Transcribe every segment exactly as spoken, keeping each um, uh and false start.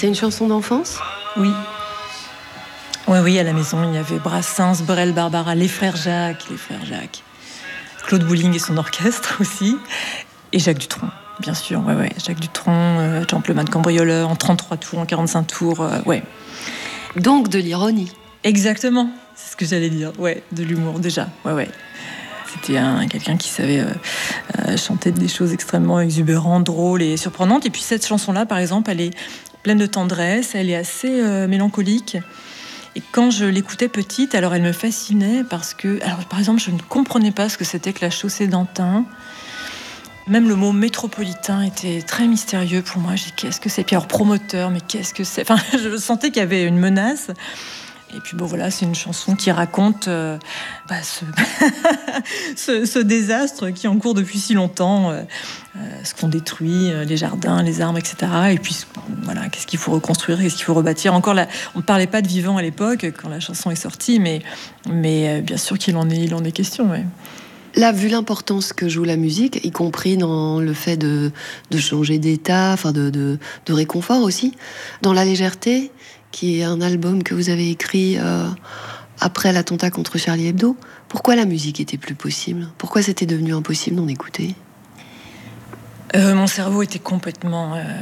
C'est une chanson d'enfance ? Oui. Oui, oui, à la maison, il y avait Brassens, Brel, Barbara, les frères Jacques, les frères Jacques. Claude Bouling et son orchestre aussi. Et Jacques Dutronc, bien sûr. Ouais, ouais. Jacques Dutronc, euh, Gentleman Cambrioleur, en trente-trois tours, en quarante-cinq tours. Euh, ouais. Donc de l'ironie. Exactement, c'est ce que j'allais dire. Ouais, de l'humour déjà. Ouais, ouais. C'était un, quelqu'un qui savait euh, euh, chanter des choses extrêmement exubérantes, drôles et surprenantes. Et puis cette chanson-là, par exemple, elle est pleine de tendresse, elle est assez euh, mélancolique. Et quand je l'écoutais petite, alors elle me fascinait parce que, alors par exemple, je ne comprenais pas ce que c'était que la chaussée d'Antin. Même le mot métropolitain était très mystérieux pour moi. J'ai dit, qu'est-ce que c'est ? Puis alors promoteur, mais qu'est-ce que c'est ? Enfin, je sentais qu'il y avait une menace. Et puis bon voilà, c'est une chanson qui raconte euh, bah, ce... ce, ce désastre qui est en cours depuis si longtemps, euh, euh, ce qu'on détruit, euh, les jardins, les arbres, et cetera. Et puis voilà, qu'est-ce qu'il faut reconstruire, qu'est-ce qu'il faut rebâtir. Encore là, on ne parlait pas de vivant à l'époque quand la chanson est sortie, mais, mais euh, bien sûr qu'il en est, il en est question. Ouais. Là, vu l'importance que joue la musique, y compris dans le fait de, de changer d'état, enfin de, de, de réconfort aussi, dans La Légèreté, qui est un album que vous avez écrit euh, après l'attentat contre Charlie Hebdo. Pourquoi la musique était plus possible ? Pourquoi c'était devenu impossible d'en écouter ? euh, Mon cerveau était complètement... Euh,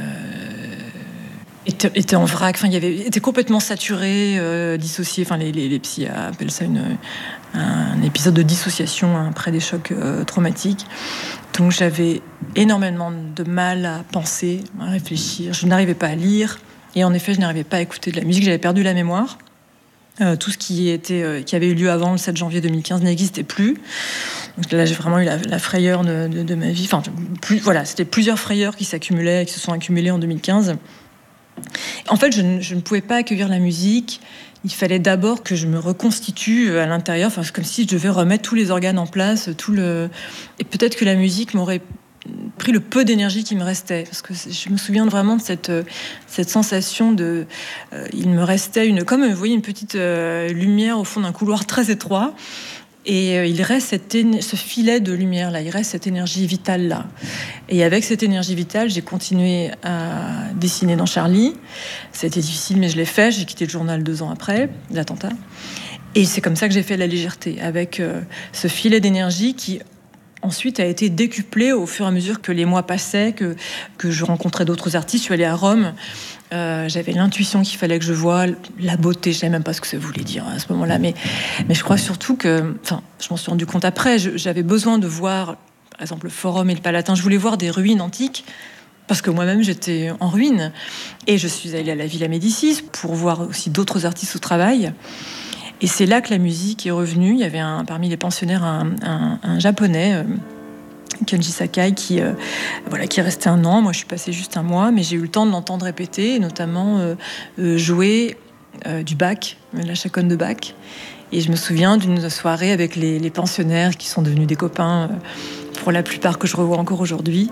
était, était en vrac, enfin, il y avait, était complètement saturé, euh, dissocié. Enfin, les, les, les psys appellent ça une, un épisode de dissociation après des chocs euh, traumatiques. Donc j'avais énormément de mal à penser, à réfléchir. Je n'arrivais pas à lire. Et en effet, je n'arrivais pas à écouter de la musique. J'avais perdu la mémoire. Euh, tout ce qui, était, euh, qui avait eu lieu avant le sept janvier deux mille quinze n'existait plus. Donc là, j'ai vraiment eu la, la frayeur de, de, de ma vie. Enfin, plus, voilà, c'était plusieurs frayeurs qui s'accumulaient, qui se sont accumulées en deux mille quinze. En fait, je ne, je ne pouvais pas accueillir la musique. Il fallait d'abord que je me reconstitue à l'intérieur. Enfin, c'est comme si je devais remettre tous les organes en place. Tout le... Et peut-être que la musique m'aurait pris le peu d'énergie qui me restait, parce que je me souviens vraiment de cette, cette sensation de... Euh, il me restait une, comme vous voyez, une petite euh, lumière au fond d'un couloir très étroit, et euh, il reste cette, ce filet de lumière là, il reste cette énergie vitale là. Et avec cette énergie vitale, j'ai continué à dessiner dans Charlie. C'était difficile, mais je l'ai fait. J'ai quitté le journal deux ans après l'attentat. Et c'est comme ça que j'ai fait La Légèreté, avec euh, ce filet d'énergie qui... ensuite a été décuplé au fur et à mesure que les mois passaient, que, que je rencontrais d'autres artistes. Je suis allée à Rome, euh, j'avais l'intuition qu'il fallait que je voie la beauté. Je ne savais même pas ce que ça voulait dire à ce moment-là, mais, mais je crois surtout que, enfin, je m'en suis rendu compte après, je, j'avais besoin de voir, par exemple, le Forum et le Palatin. Je voulais voir des ruines antiques, parce que moi-même j'étais en ruine. Et je suis allée à la Villa Médicis pour voir aussi d'autres artistes au travail. Et c'est là que la musique est revenue. Il y avait un, parmi les pensionnaires un, un, un japonais, euh, Kenji Sakai, qui, euh, voilà, qui est resté un an. Moi, je suis passée juste un mois, mais j'ai eu le temps de l'entendre répéter, et notamment euh, euh, jouer euh, du Bach, la chaconne de Bach. Et je me souviens d'une soirée avec les, les pensionnaires qui sont devenus des copains, euh, pour la plupart, que je revois encore aujourd'hui.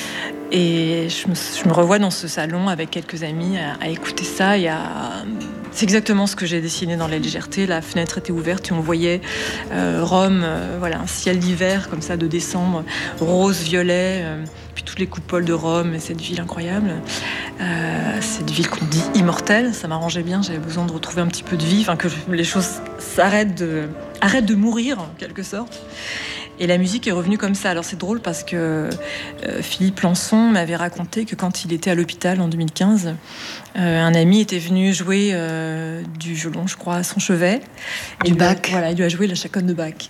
Et je me, je me revois dans ce salon avec quelques amis à, à écouter ça et à... C'est exactement ce que j'ai dessiné dans La Légèreté. La fenêtre était ouverte et on voyait euh, Rome, euh, voilà, un ciel d'hiver comme ça de décembre, rose, violet, euh, puis toutes les coupoles de Rome et cette ville incroyable. Euh, cette ville qu'on dit immortelle, ça m'arrangeait bien. J'avais besoin de retrouver un petit peu de vie, enfin que les choses s'arrêtent de, arrêtent de mourir en quelque sorte. Et la musique est revenue comme ça. Alors c'est drôle parce que euh, Philippe Lançon m'avait raconté que quand il était à l'hôpital en deux mille quinze, euh, un ami était venu jouer euh, du violon, je crois, à son chevet. Du Bach. Voilà, il lui a joué la chaconne de Bach.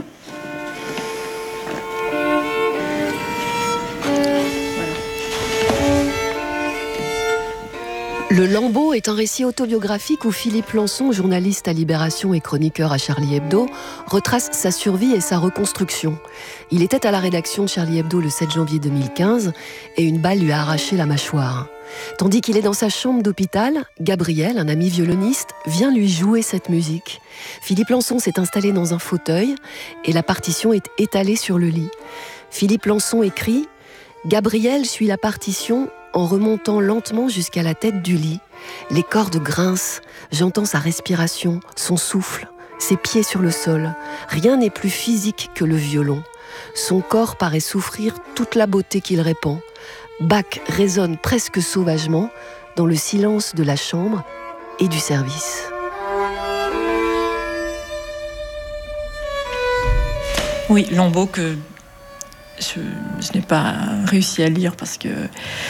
Le Lambeau est un récit autobiographique où Philippe Lançon, journaliste à Libération et chroniqueur à Charlie Hebdo, retrace sa survie et sa reconstruction. Il était à la rédaction de Charlie Hebdo le sept janvier deux mille quinze et une balle lui a arraché la mâchoire. Tandis qu'il est dans sa chambre d'hôpital, Gabriel, un ami violoniste, vient lui jouer cette musique. Philippe Lançon s'est installé dans un fauteuil et la partition est étalée sur le lit. Philippe Lançon écrit « Gabriel suit la partition en remontant lentement jusqu'à la tête du lit. Les cordes grincent, j'entends sa respiration, son souffle, ses pieds sur le sol. Rien n'est plus physique que le violon. Son corps paraît souffrir toute la beauté qu'il répand. Bach résonne presque sauvagement dans le silence de la chambre et du service. Oui, Lambeau que je, je n'ai pas réussi à lire parce que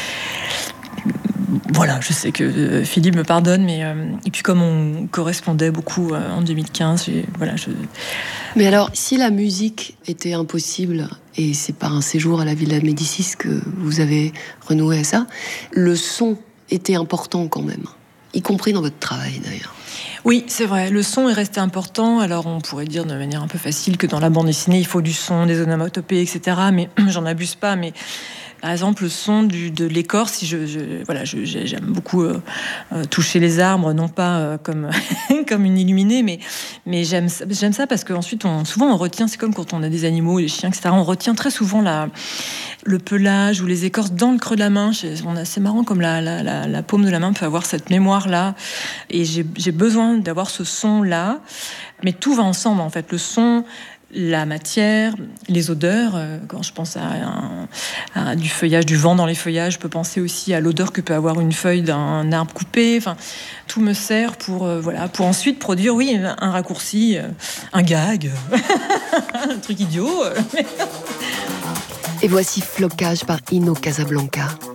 voilà, je sais que Philippe me pardonne, mais euh, et puis comme on correspondait beaucoup euh, en deux mille quinze, j'ai, voilà, je. Mais alors, si la musique était impossible, et c'est par un séjour à la Villa Médicis que vous avez renoué à ça, le son était important quand même, y compris dans votre travail d'ailleurs. Oui, c'est vrai, le son est resté important. Alors on pourrait dire de manière un peu facile que dans la bande dessinée, il faut du son, des onomatopées, et cetera. Mais j'en abuse pas, mais par exemple, le son du, de l'écorce, si je, je, voilà, je, j'aime beaucoup euh, euh, toucher les arbres, non pas euh, comme, comme une illuminée, mais, mais j'aime, j'aime ça parce qu'ensuite, on, souvent, on retient, c'est comme quand on a des animaux, les chiens, et cetera, on retient très souvent la, le pelage ou les écorces dans le creux de la main. On a, c'est marrant comme la, la, la, la paume de la main peut avoir cette mémoire-là. Et j'ai, j'ai besoin d'avoir ce son-là. Mais tout va ensemble, en fait. Le son, la matière, les odeurs. Quand je pense à, un, à du feuillage, du vent dans les feuillages, je peux penser aussi à l'odeur que peut avoir une feuille d'un arbre coupé. Enfin, tout me sert pour, euh, voilà, pour ensuite produire, oui, un raccourci, un gag, un truc idiot. Et voici Flocage par Ino Casablanca.